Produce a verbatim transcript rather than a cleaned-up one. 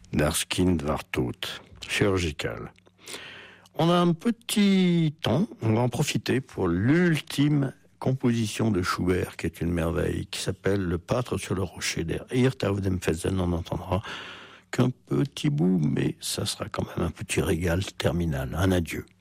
d'Erskine Vartout, chirurgical. On a un petit temps, on va en profiter pour l'ultime composition de Schubert, qui est une merveille, qui s'appelle Le Pâtre sur le rocher. Der Hirt auf dem Felsen. On n'entendra qu'un petit bout, mais ça sera quand même un petit régal terminal. Un adieu.